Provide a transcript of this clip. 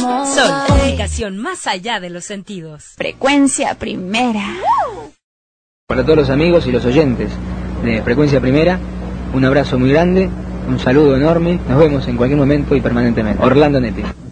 Sol, comunicación más allá de los sentidos. Frecuencia Primera. Para todos los amigos y los oyentes de Frecuencia Primera, un abrazo muy grande, un saludo enorme. Nos vemos en cualquier momento y permanentemente. Orlando Netti.